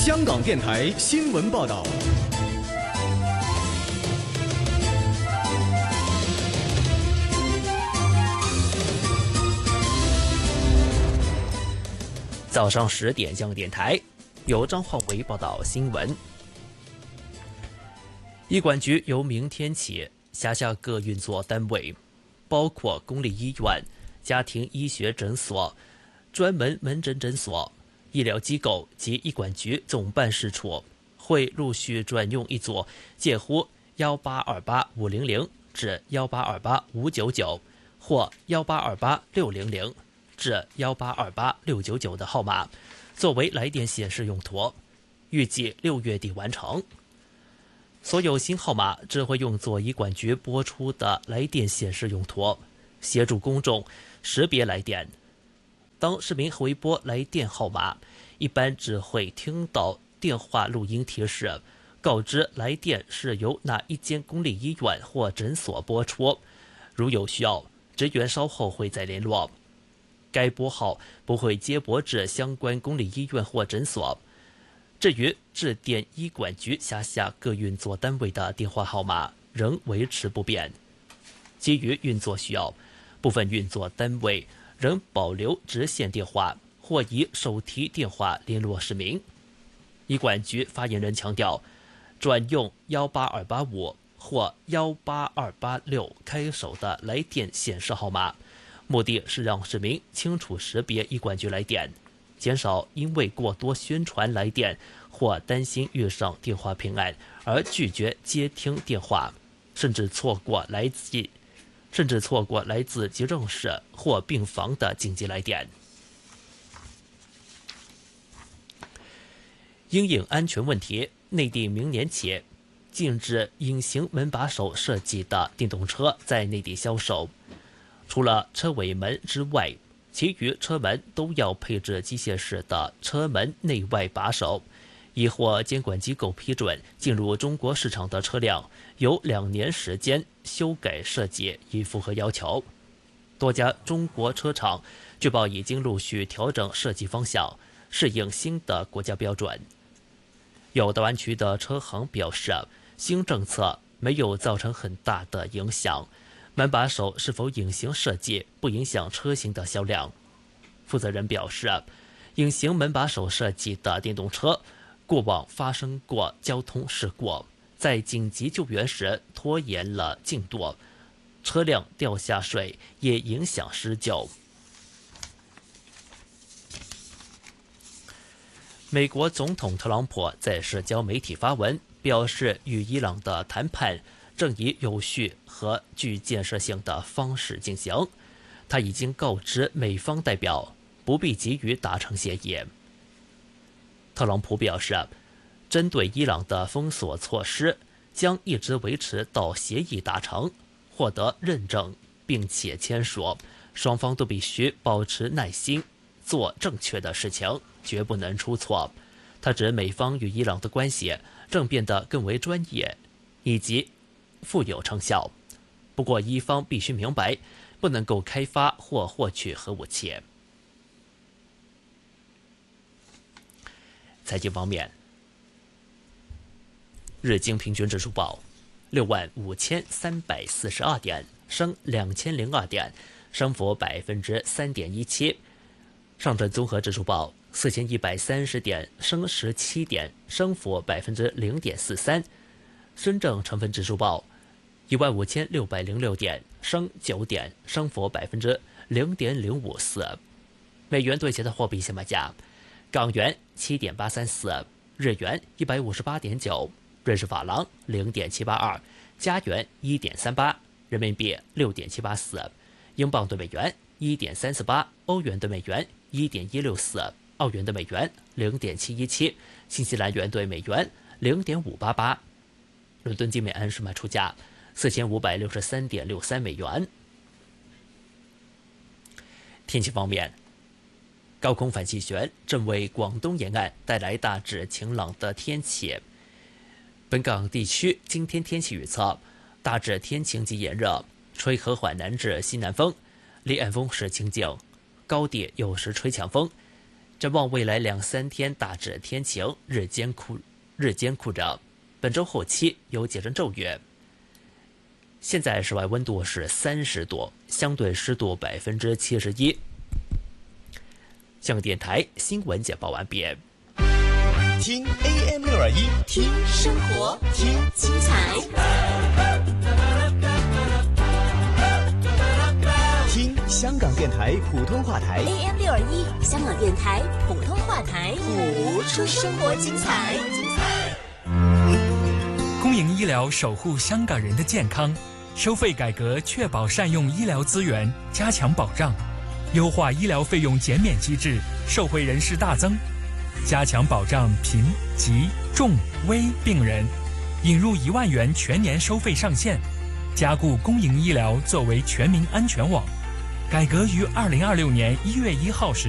香港电台新闻报道。 早上10点，香港电台由张焕伟报道新闻。医管局由明天起辖下各运作单位，包括公立医院、家庭医学诊所、专门门诊诊所、医疗机构及医管局总办事处，会陆续转用一组介乎1828500至1828599或1828600至1828699的号码，作为来电显示用途，预计6月底完成。所有新号码只会用作医管局播出的来电显示用途，协助公众识别来电。当市民回拨来电号码，一般只会听到电话录音提示，告知来电是由哪一间公立医院或诊所拨出。如有需要，职员稍后会再联络。该拨号不会接驳至相关公立医院或诊所。至于致电医管局辖下各运作单位的电话号码仍维持不变。基于运作需要，部分运作单位仍保留直线电话或以手提电话联络市民。医管局发言人强调，转用18285或18286开首的来电显示号码，目的是让市民清楚识别医管局来电，减少因为过多宣传来电或担心遇上电话平安而拒绝接听电话，甚至错过来自急诊室或病房的紧急来电。因应安全问题，内地明年起禁止隐形门把手设计的电动车在内地销售。除了车尾门之外，其余车门都要配置机械式的车门内外把手。已获监管机构批准进入中国市场的车辆，有2年时间修改设计以符合要求。多家中国车厂据报已经陆续调整设计方向，适应新的国家标准。有大湾区的车行表示，新政策没有造成很大的影响，门把手是否隐形设计不影响车型的销量。负责人表示，隐形门把手设计的电动车过往发生过交通事故，在紧急救援时拖延了进度，车辆掉下水也影响施救。美国总统特朗普在社交媒体发文表示，与伊朗的谈判正以有序和具建设性的方式进行，他已经告知美方代表不必急于达成协议。特朗普表示，针对伊朗的封锁措施将一直维持到协议达成、获得认证并且签署，双方都必须保持耐心，做正确的事情，绝不能出错。他指美方与伊朗的关系正变得更为专业以及富有成效，不过伊方必须明白，不能够开发或获取核武器。财经方面，日经平均指数报65342点，升2002点，升幅3.17%。上证综合指数报4130点，升17点，升幅0.43%。深证成分指数报15606点，升9点，升幅0.054%。美元兑其他货币现卖价：港元7.834，日元158.9，瑞士法郎0.782，加元1.38，人民币6.784，英镑对美元1.348，欧元对美元1.164，澳元对美元0.717，新西兰元对美元0.588。伦敦金每安士卖出价4563.63美元。天气方面，高空反气旋正为广东沿岸带来大致晴朗的天气。本港地区今天天气预测，大致天晴及炎热，吹和缓南至西南风，离岸风势清劲，高地有时吹强风。 展望未来2-3天，大致天晴，日间酷热。本周后期有几阵骤雨。现在室外温度是30度，相对湿度71%。香港电台新闻简报完毕。 听 AM621， 听生活，听精彩， 听香港电台普通话台 AM621，香港电台普通话台，谱出生活精彩。 公营医疗守护香港人的健康，收费改革确保善用医疗资源，加强保障，优化医疗费用减免机制，受惠人士大增。加强保障贫、疾、重、危病人，引入1万元全年收费上限，加固公营医疗作为全民安全网。改革于2026年1月1号时